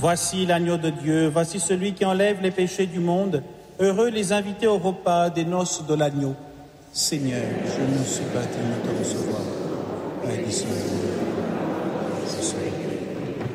Voici l'agneau de Dieu, voici celui qui enlève les péchés du monde. Heureux les invités au repas des noces de l'agneau. Seigneur, je ne suis pas digne de te recevoir. Père du Seigneur.